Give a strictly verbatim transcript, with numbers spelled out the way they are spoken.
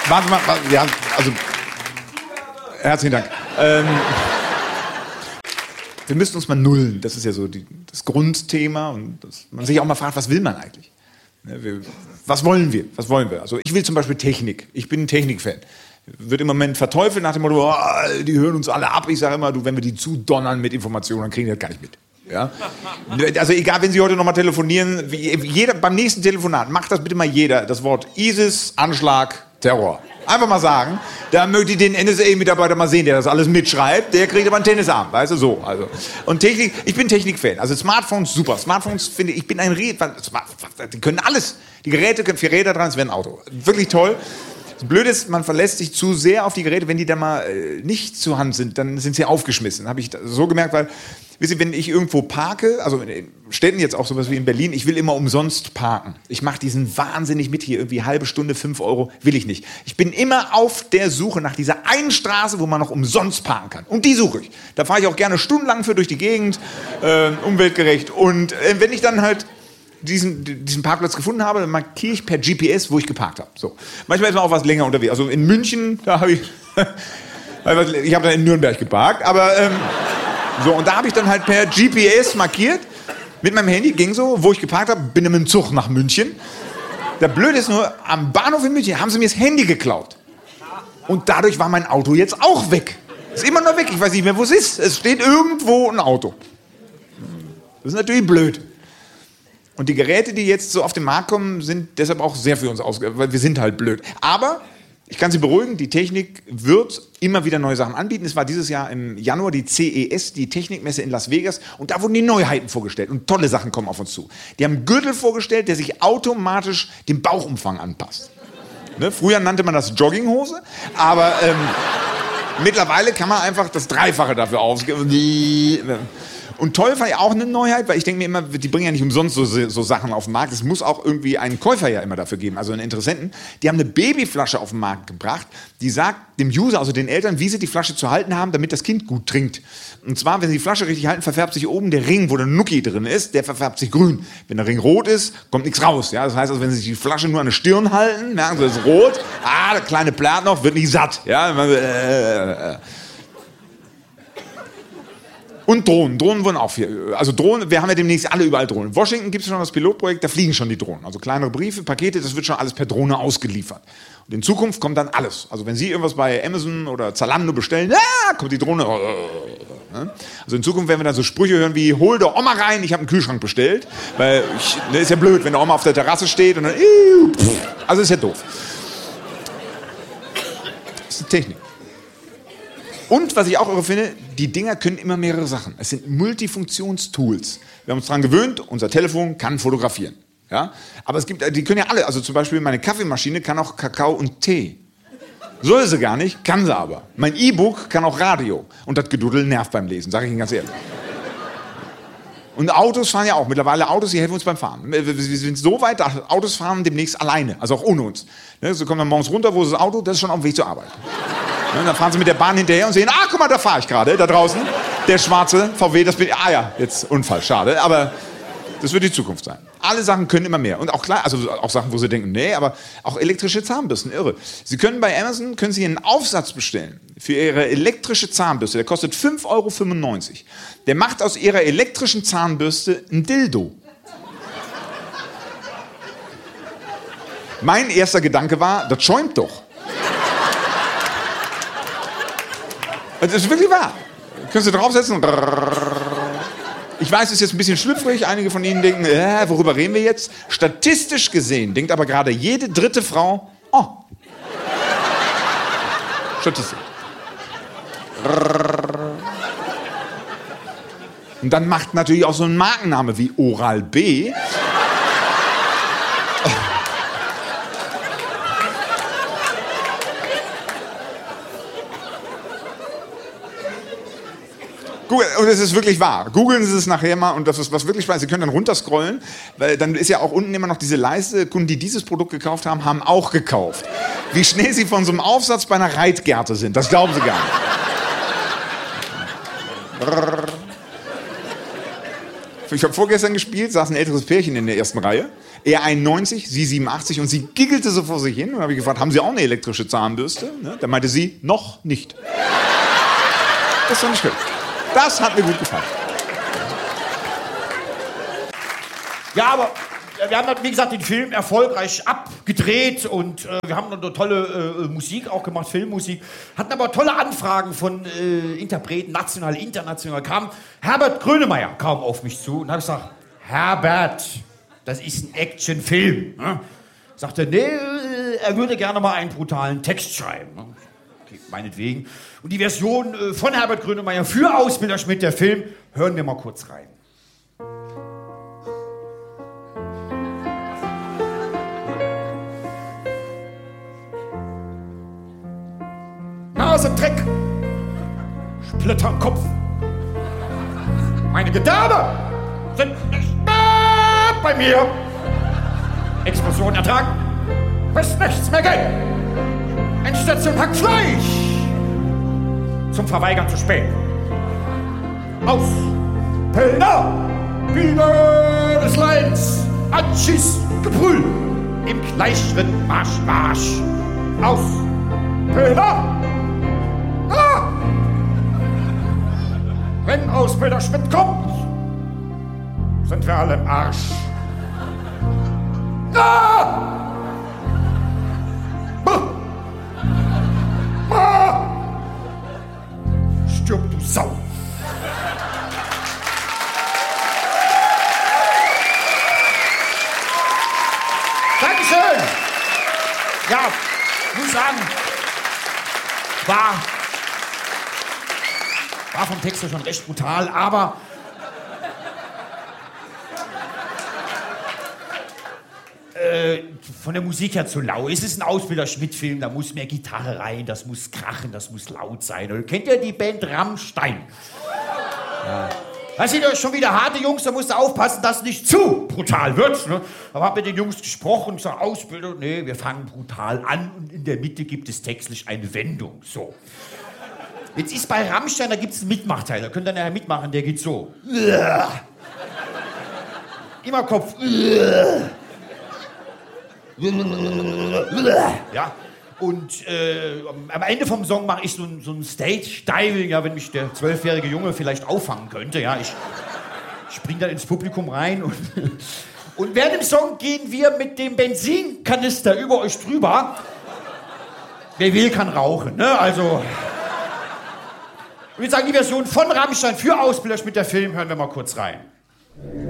Warte mal, warte, ja, also, herzlichen Dank. Ähm, wir müssten uns mal nullen, das ist ja so die, das Grundthema und das, man sich auch mal fragt, was will man eigentlich? Ja, wir, was wollen wir? Was wollen wir? Also ich will zum Beispiel Technik, ich bin ein Technikfan. Wird im Moment verteufelt nach dem Motto, oh, die hören uns alle ab. Ich sage immer, du, wenn wir die zudonnern mit Informationen, dann kriegen die das gar nicht mit. Ja? Also egal, wenn Sie heute nochmal telefonieren, jeder, beim nächsten Telefonat, macht das bitte mal jeder, das Wort ISIS, Anschlag, Terror. Einfach mal sagen, da möchte ich den N S A-Mitarbeiter mal sehen, der das alles mitschreibt, der kriegt aber einen Tennisarm, weißt du, so. Also. Und Technik, ich bin Technikfan, also Smartphones, super. Smartphones, finde ich, ich bin ein Red, die können alles. Die Geräte können vier Räder dran, es wäre ein Auto. Wirklich toll. Das Blöde ist, man verlässt sich zu sehr auf die Geräte, wenn die dann mal äh, nicht zur Hand sind, dann sind sie aufgeschmissen. Habe ich so gemerkt, weil, wisst ihr, wenn ich irgendwo parke, also in Städten jetzt auch sowas wie in Berlin, ich will immer umsonst parken. Ich mache diesen wahnsinnig mit hier, irgendwie halbe Stunde, fünf Euro, will ich nicht. Ich bin immer auf der Suche nach dieser einen Straße, wo man noch umsonst parken kann. Und die suche ich. Da fahre ich auch gerne stundenlang für durch die Gegend, äh, umweltgerecht. Und äh, wenn ich dann halt Diesen, diesen Parkplatz gefunden habe, dann markiere ich per G P S, wo ich geparkt habe. So. Manchmal ist man auch was länger unterwegs. Also in München, da habe ich, ich habe dann in Nürnberg geparkt, aber ähm, so, und da habe ich dann halt per G P S markiert, mit meinem Handy, ging so, wo ich geparkt habe, bin dann mit dem Zug nach München. Der Blöde ist nur, am Bahnhof in München haben sie mir das Handy geklaut. Und dadurch war mein Auto jetzt auch weg. Ist immer noch weg, ich weiß nicht mehr, wo es ist. Es steht irgendwo ein Auto. Das ist natürlich blöd. Und die Geräte, die jetzt so auf den Markt kommen, sind deshalb auch sehr für uns ausgegangen, weil wir sind halt blöd. Aber ich kann Sie beruhigen, die Technik wird immer wieder neue Sachen anbieten. Es war dieses Jahr im Januar die C E S, die Technikmesse in Las Vegas, und da wurden die Neuheiten vorgestellt und tolle Sachen kommen auf uns zu. Die haben einen Gürtel vorgestellt, der sich automatisch dem Bauchumfang anpasst. Ne? Früher nannte man das Jogginghose, aber ähm, mittlerweile kann man einfach das Dreifache dafür ausgeben. Und toll war ja auch eine Neuheit, weil ich denke mir immer, die bringen ja nicht umsonst so, so Sachen auf den Markt. Es muss auch irgendwie einen Käufer ja immer dafür geben, also einen Interessenten. Die haben eine Babyflasche auf den Markt gebracht, die sagt dem User, also den Eltern, wie sie die Flasche zu halten haben, damit das Kind gut trinkt. Und zwar, wenn sie die Flasche richtig halten, verfärbt sich oben der Ring, wo der Nuki drin ist, der verfärbt sich grün. Wenn der Ring rot ist, kommt nichts raus. Ja? Das heißt, also, wenn sie sich die Flasche nur an der Stirn halten, merken sie, es ist rot, ah, der kleine Blatt noch, wird nicht satt. Ja? Äh, äh. Und Drohnen. Drohnen wurden auch viel. Also Drohnen, wir haben ja demnächst alle überall Drohnen. In Washington gibt es schon das Pilotprojekt, da fliegen schon die Drohnen. Also kleinere Briefe, Pakete, das wird schon alles per Drohne ausgeliefert. Und in Zukunft kommt dann alles. Also wenn Sie irgendwas bei Amazon oder Zalando bestellen, ah, kommt die Drohne. Also in Zukunft werden wir dann so Sprüche hören wie, hol der Oma rein, ich habe einen Kühlschrank bestellt. Weil, ich, das ist ja blöd, wenn der Oma auf der Terrasse steht und dann, also ist ja doof. Das ist Technik. Und was ich auch irre finde, die Dinger können immer mehrere Sachen. Es sind Multifunktionstools. Wir haben uns daran gewöhnt, unser Telefon kann fotografieren. Ja? Aber es gibt, die können ja alle, also zum Beispiel meine Kaffeemaschine kann auch Kakao und Tee. Soll sie gar nicht, kann sie aber. Mein E-Book kann auch Radio. Und das Geduddel nervt beim Lesen, sage ich Ihnen ganz ehrlich. Und Autos fahren ja auch. Mittlerweile Autos, die helfen uns beim Fahren. Wir sind so weit, dass Autos fahren demnächst alleine, also auch ohne uns. Sie kommen dann morgens runter, wo ist das Auto? Das ist schon auf dem Weg zur Arbeit. Und dann fahren sie mit der Bahn hinterher und sehen, ah, guck mal, da fahre ich gerade, da draußen. Der schwarze V W, das bin ich. Ah ja, jetzt Unfall, schade. Aber das wird die Zukunft sein. Alle Sachen können immer mehr. Und auch klar, also auch Sachen, wo sie denken, nee, aber auch elektrische Zahnbürsten, irre. Sie können bei Amazon, können Sie einen Aufsatz bestellen für Ihre elektrische Zahnbürste. Der kostet fünf Euro fünfundneunzig. Der macht aus Ihrer elektrischen Zahnbürste ein Dildo. Mein erster Gedanke war, das schäumt doch. Das ist wirklich wahr. Können Sie draufsetzen? Ich weiß, es ist jetzt ein bisschen schlüpfrig. Einige von Ihnen denken, äh, worüber reden wir jetzt? Statistisch gesehen denkt aber gerade jede dritte Frau, oh. Statistik. Und dann macht natürlich auch so ein Markenname wie Oral-B. Und es ist wirklich wahr. Googeln Sie es nachher mal und das ist was wirklich spannend. Sie können dann runterscrollen, weil dann ist ja auch unten immer noch diese Leiste. Kunden, die dieses Produkt gekauft haben, haben auch gekauft. Wie schnell Sie von so einem Aufsatz bei einer Reitgerte sind, das glauben Sie gar nicht. ich habe vorgestern gespielt, saß ein älteres Pärchen in der ersten Reihe. Er einundneunzig, sie siebenundachtzig und sie giggelte so vor sich hin. Und dann habe ich gefragt, haben Sie auch eine elektrische Zahnbürste? Ne? Da meinte sie, noch nicht. Das fand ich schön. Das hat mir gut gefallen. Ja, aber wir haben, wie gesagt, den Film erfolgreich abgedreht und äh, wir haben noch eine tolle äh, Musik auch gemacht, Filmmusik. Hatten aber tolle Anfragen von äh, Interpreten, national, international. Kam Herbert Grönemeyer kam auf mich zu und habe gesagt, Herbert, das ist ein Actionfilm. Ne? Sagte, nee, er würde gerne mal einen brutalen Text schreiben. Ne? Okay, meinetwegen. Und die Version äh, von Herbert Grönemeyer für Ausbilder Schmidt, der Film, hören wir mal kurz rein. Nase im Dreck, Splitter im Kopf. Meine Gedärme sind nicht mehr bei mir. Explosion ertragen, bis nichts mehr geht. Endstation Hackfleisch. Zum Verweigern zu spät. Aus. Pellner. Biene des Leidens. Anschieß. Gebrüll. Im Gleichschritt Marsch, Marsch. Aus. Pellner. Ah! Wenn Ausbilder Schmidt kommt, sind wir alle im Arsch. Ah! Ah! Stirb, du Sau! Dankeschön! Ja, ich muss sagen, war, war vom Text her schon recht brutal, aber äh, von der Musik her zu lau. Es ist ein Ausbilder-Schmidt-Film, da muss mehr Gitarre rein, das muss krachen, das muss laut sein. Und kennt ihr die Band Rammstein? Ja. Da sind ja schon wieder harte Jungs, da musst du aufpassen, dass es nicht zu brutal wird. Ne? Aber hab mit den Jungs gesprochen und gesagt, Ausbilder, nee, wir fangen brutal an und in der Mitte gibt es textlich eine Wendung. So. Jetzt ist bei Rammstein, da gibt es einen Mitmachteil, da könnt ihr nachher mitmachen, der geht so. Immer Kopf. Ja. Und äh, am Ende vom Song mache ich so ein, so ein Stage-Diving, ja, wenn mich der zwölfjährige Junge vielleicht auffangen könnte. Ja, ich spring dann ins Publikum rein und, und während dem Song gehen wir mit dem Benzinkanister über euch drüber. Wer will, kann rauchen. Ne? Also, ich würde sagen, die Version von Rammstein für Ausbilder mit der Film hören wir mal kurz rein.